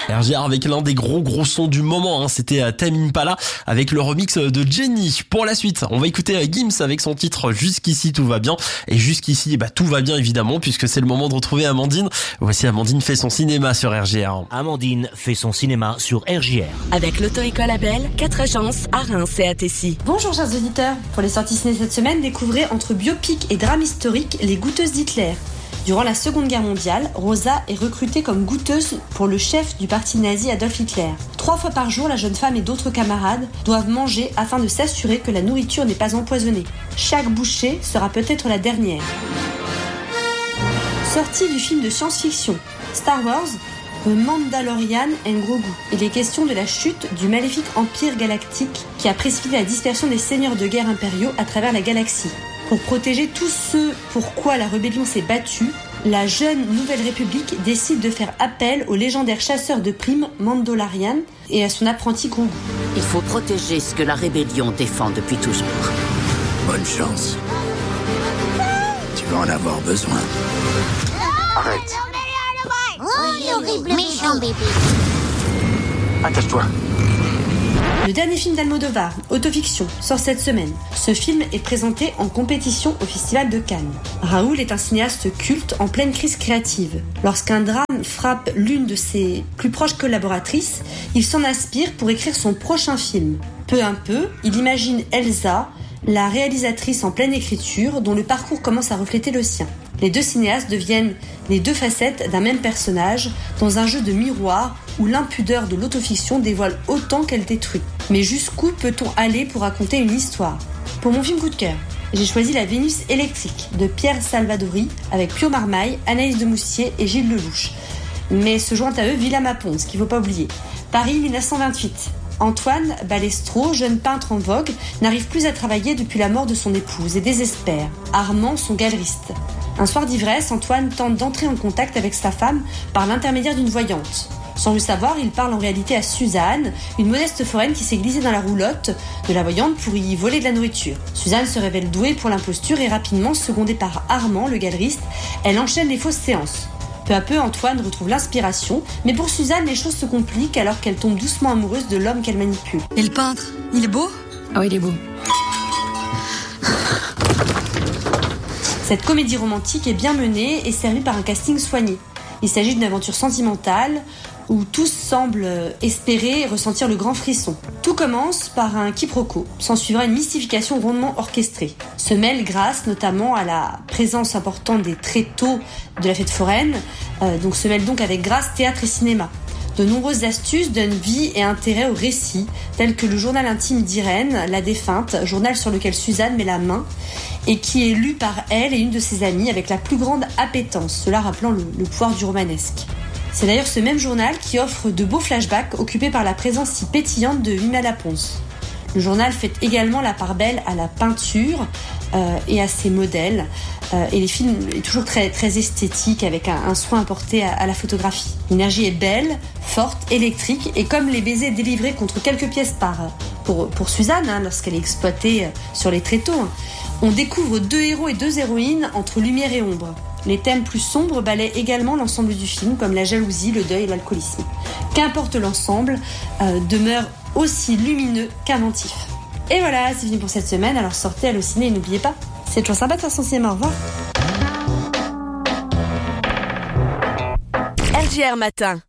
RGR avec l'un des gros sons du moment, hein. C'était Tame Impala avec le remix de Jenny. Pour la suite, on va écouter Gims avec son titre Jusqu'ici tout va bien. Et jusqu'ici, tout va bien évidemment, puisque c'est le moment de retrouver Amandine. Voici Amandine fait son cinéma sur RGR. Amandine fait son cinéma sur RGR. Avec l'auto-école Abel, 4 agences à Reims et à Tessy. Bonjour chers auditeurs, pour les sorties ciné cette semaine, découvrez entre biopic et drame historique Les Goûteuses d'Hitler. Durant la Seconde Guerre mondiale, Rosa est recrutée comme goûteuse pour le chef du parti nazi Adolf Hitler. 3 fois par jour, la jeune femme et d'autres camarades doivent manger afin de s'assurer que la nourriture n'est pas empoisonnée. Chaque bouchée sera peut-être la dernière. Sortie du film de science-fiction Star Wars, The Mandalorian and Grogu. Il est question de la chute du maléfique empire galactique qui a précipité la dispersion des seigneurs de guerre impériaux à travers la galaxie. Pour protéger tous ceux pourquoi la rébellion s'est battue, la jeune Nouvelle République décide de faire appel au légendaire chasseur de primes Mandalorian et à son apprenti Grogu. Il faut protéger ce que la rébellion défend depuis toujours. Bonne chance. Tu vas en avoir besoin. Arrête. Oh, horrible méchant bébé. Attache-toi. Le dernier film d'Almodovar, Autofiction, sort cette semaine. Ce film est présenté en compétition au Festival de Cannes. Raoul est un cinéaste culte en pleine crise créative. Lorsqu'un drame frappe l'une de ses plus proches collaboratrices, il s'en inspire pour écrire son prochain film. Peu à peu, il imagine Elsa, la réalisatrice en pleine écriture, dont le parcours commence à refléter le sien. Les deux cinéastes deviennent les deux facettes d'un même personnage dans un jeu de miroir où l'impudeur de l'autofiction dévoile autant qu'elle détruit. Mais jusqu'où peut-on aller pour raconter une histoire ? Pour mon film coup de cœur, j'ai choisi La Vénus électrique de Pierre Salvadori avec Pio Marmaille, Anaïs de Moustier et Gilles Lelouch. Mais se joint à eux Villa Mapon, ce qu'il ne faut pas oublier. Paris 1928. Antoine Balestro, jeune peintre en vogue, n'arrive plus à travailler depuis la mort de son épouse et désespère. Armand, son galeriste. Un soir d'ivresse, Antoine tente d'entrer en contact avec sa femme par l'intermédiaire d'une voyante. Sans le savoir, il parle en réalité à Suzanne, une modeste foraine qui s'est glissée dans la roulotte de la voyante pour y voler de la nourriture. Suzanne se révèle douée pour l'imposture et rapidement, secondée par Armand, le galeriste, elle enchaîne les fausses séances. Peu à peu, Antoine retrouve l'inspiration, mais pour Suzanne, les choses se compliquent alors qu'elle tombe doucement amoureuse de l'homme qu'elle manipule. Et le peintre, il est beau ? Ah oui, il est beau. Cette comédie romantique est bien menée et servie par un casting soigné. Il s'agit d'une aventure sentimentale où tous semblent espérer ressentir le grand frisson. Tout commence par un quiproquo, s'ensuivra une mystification rondement orchestrée. Se mêle grâce notamment à la présence importante des tréteaux de la fête foraine, se mêle donc avec grâce théâtre et cinéma. De nombreuses astuces donnent vie et intérêt au récit, tels que le journal intime d'Irène, la défunte, journal sur lequel Suzanne met la main, et qui est lu par elle et une de ses amies avec la plus grande appétence, cela rappelant le pouvoir du romanesque. C'est d'ailleurs ce même journal qui offre de beaux flashbacks occupés par la présence si pétillante de Vima Laponce. Le journal fait également la part belle à la peinture et à ses modèles. Et les films est toujours très, très esthétique avec un soin apporté à la photographie. L'énergie est belle, forte, électrique et comme les baisers délivrés contre quelques pièces pour Suzanne, lorsqu'elle est exploitée sur les tréteaux, on découvre 2 héros et 2 héroïnes entre lumière et ombre. Les thèmes plus sombres balayent également l'ensemble du film, comme la jalousie, le deuil et l'alcoolisme. Qu'importe l'ensemble, demeure aussi lumineux qu'inventif. Et voilà, c'est fini pour cette semaine, alors sortez, allez au ciné et n'oubliez pas, c'est toujours sympa de faire son cinéma, au revoir. RGR Matin.